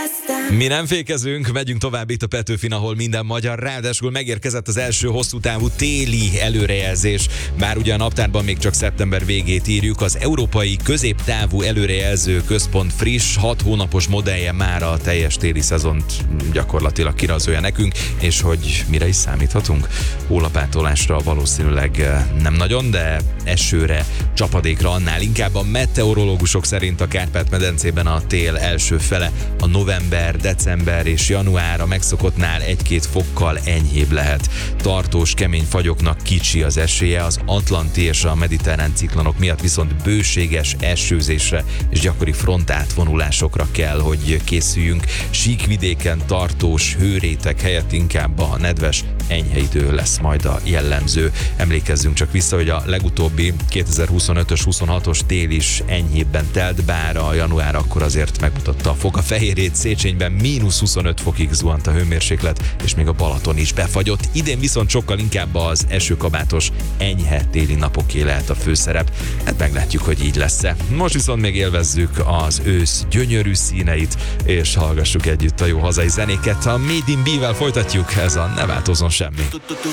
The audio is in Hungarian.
Mi nem fékezünk, megyünk tovább itt a Petőfin, ahol minden magyar, ráadásul megérkezett az első hosszú távú téli előrejelzés. Bár ugye a naptárban még csak szeptember végét írjuk, az Európai Középtávú Előrejelző Központ friss, 6 hónapos modellje már a teljes téli szezont gyakorlatilag kirajzolja nekünk, és hogy mire is számíthatunk? Hólapátolásra valószínűleg nem nagyon, de esőre, csapadékra annál inkább. A meteorológusok szerint a Kárpát-medencében a tél első fele a november, december és január a megszokottnál 1-2 fokkal enyhébb lehet. Tartós, kemény fagyoknak kicsi az esélye, az atlanti és a mediterrán ciklonok miatt viszont bőséges esőzésre és gyakori frontátvonulásokra kell, hogy készüljünk. Síkvidéken tartós hőréteg helyett inkább a nedves, enyhe idő lesz majd a jellemző. Emlékezzünk csak vissza, hogy a legutóbbi 2025-ös, 26-os tél is enyhébben telt, bár a január akkor azért megmutatta a fogafehérjét. Széchenyben -25 fokig zuhant a hőmérséklet, és még a Balaton is befagyott. Idén viszont sokkal inkább az esőkabátos, enyhe téli napoké lehet a főszerep. Hát meglátjuk, hogy így lesz-e. Most viszont még élvezzük az ősz gyönyörű színeit, és hallgassuk együtt a jó hazai zenéket. A Made in B-vel folytatjuk, ez a Ne változzon semmi.